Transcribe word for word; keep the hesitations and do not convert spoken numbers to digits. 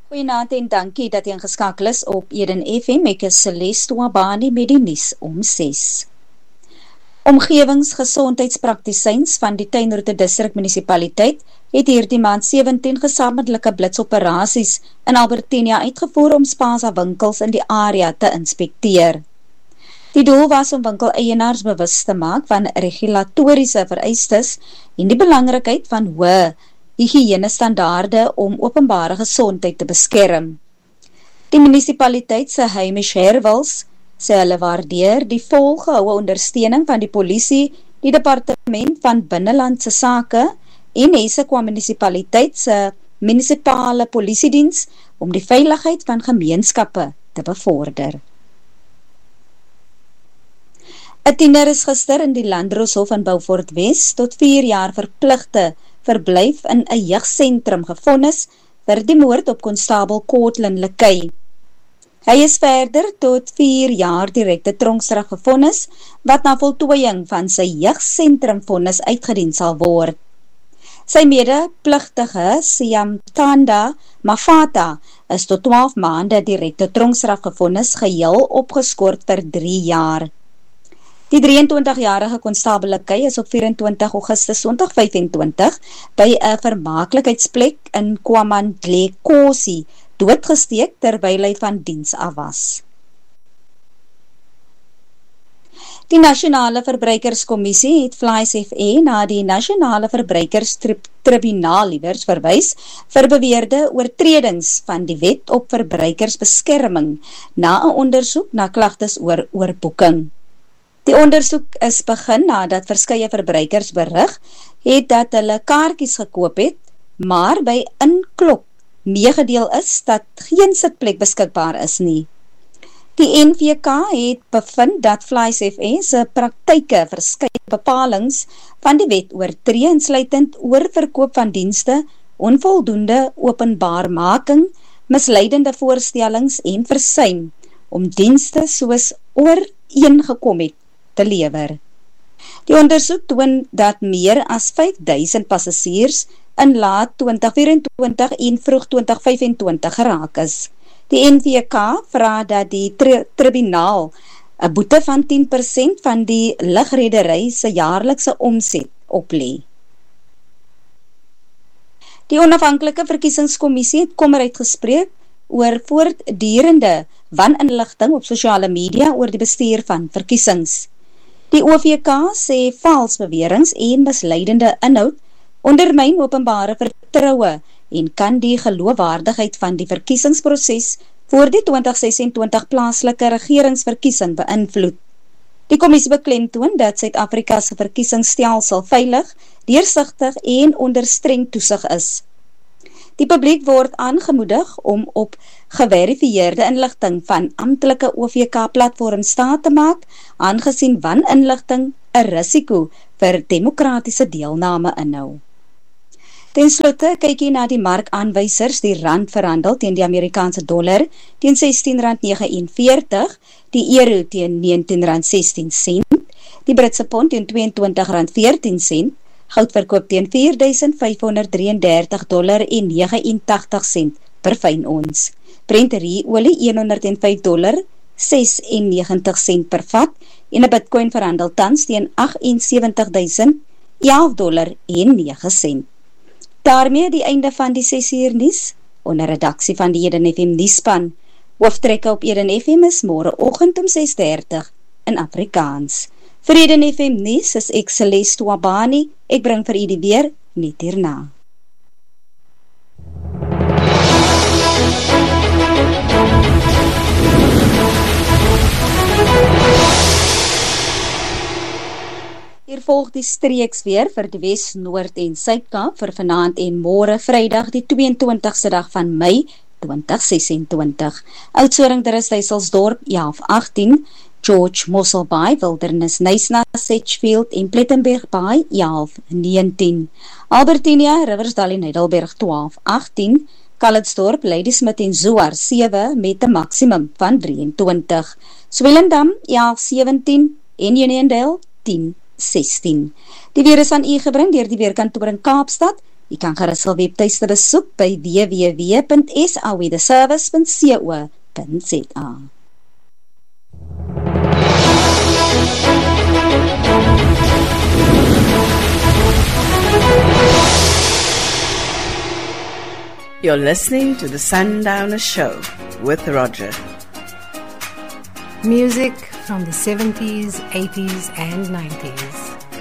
Goeienaand en dankie dat jy ingeskakel is op Eden F M. Ek is Celeste Wabani met die nuus om ses. Omgewingsgesondheidspraktisyns van die Tuinroete Distrik Munisipaliteit het hierdie maand sewentien gesamentlike blitsoperasies in Albertinia uitgevoer om spaza winkels in die area te inspekteer. Die doel was om winkeleienaars bewus te maak van regulatoriese vereistes en die belangrikheid van hoë higiëne standaarde om openbare gesondheid te beskerm. Die munisipaliteit se Hamish Herwels sê hulle waardeer die volgehoue ondersteuning van die polisie, die departement van binnelandse sake en Esekwa munisipaliteit se munisipale polisiediens om die veiligheid van gemeenskappe te bevorder. 'n Tiener is gister in die Landdroshof in Beaufort Wes tot vier jaar verpligte verblyf in 'n jeugsentrum gevonnis vir die moord op konstabel Cortland Lekay. Hy is verder tot vier jaar direkte tronkstraf gevonnis, wat na voltooiing van sy jeugsentrum vonnis uitgedien sal word. Sy medepligtige Siamtanda Mafata is tot twaalf maande direkte tronkstraf gevonnis, geheel opgeskort vir drie jaar. Die drieëntwintigjarige konstabel Lekay is op vyf-en-twintig Augustus twintig vyf-en-twintig by 'n vermaaklikheidsplek in KwaMandla Kosi doodgesteek terwyl hy van diens af was. Die Nasionale Verbruikerskommissie het Flies F A na die Nasionale Verbruikerstribunaal liewers verwys vir beweerde oortredings van die wet op verbruikersbeskerming na 'n ondersoek na klagtes oor oorboeking. Die ondersoek is begin nadat verskeie verbruikers berig het dat hulle kaartjies gekoop het, maar by inklok meegedeel is dat geen sitplek beskikbaar is nie. Die N V K het bevind dat Flies F A se praktyke verskeie bepalings van die wet oortree, insluitend oorverkoop van dienste, onvoldoende openbaarmaking, misleidende voorstellings en versuim om dienste soos ooreengekom het te lewer. Die ondersoek toon dat meer as vyf duisend passasiers in laat twintig vyf-en-twintig en vroeg twintig vyf-en-twintig geraak is. Die N V K vra dat die tri tribunaal 'n boete van tien persent van die lugredery se jaarlikse omset oplê. Die onafhanklike verkiesingskommissie het kommer uitgespreek oor voortdurende waninligting op sosiale media oor die bestuur van verkiesings. Die O V K sê vals beweringe en misleidende inhoud ondermyn openbare vertroue en kan die geloofwaardigheid van die verkiesingsproses voor die twintig ses-en-twintig plaaslike regeringsverkiesing beïnvloed. Die kommissie beklemtoon dat Suid-Afrika se verkiesingsstelsel veilig, deursigtig en onder streng toesig is. Die publiek word aangemoedig om op geverifieerde inligting van amptelike O V K-platforms staat te maak, aangesien waninligting 'n risiko vir demokratiese deelname inhou. Ten slotte kyk jy na die markaanwysers. Die rand verhandel teen die Amerikaanse dollar teen sestien rand negenenveertig, die euro teen negentien rand sestien sent, die Britse pond teen tweeëntwintig rand veertien sent, goud verkoop teen vier duisend vyfhonderd drieëndertig dollar en negenentagtig sent per fyn ons. Brent olie honderd en vyf dollar ses en negentig sent per vat en 'n Bitcoin verhandel tans teen agt en sewentig duisend elf dollar en nege sent. Daarmee die einde van die ses uur nuus onder redaksie van die Eden F M nuusspan. Hooftrekke op Eden F M is môreoggend om ses dertig in Afrikaans. Vir Eden F M nuus is ek Celeste Wabani. Ek bring vir u die weer net hierna. Hier volg die streeks weer vir die Wes, Noord en Suid-Kaap vir vanaand en môre Vrydag die tweeëntwintigste dag van Mei twintig ses-en-twintig. Oudtshoorn, Drusthuyselsdorp elf agtien, George Mossel Bay, Wildernis, Nysna, Sedgefield en Plettenberg Bay elf negentien. Albertinia, Riversdal en Heidelberg twaalf agtien, Calitzdorp, Ladysmith en Zoar sewe met 'n maksimum van drieëntwintig. Swellendam elf sewentien en Uniondale tien sestien. Die weer is aan u gebring deur die weerkantoor in Kaapstad. Jy kan gerus hul webtuiste besoek by w w w punt s a w the service punt co punt z a. You're listening to the Sundowner Show with Roger. Music from the seventies, eighties and nineties.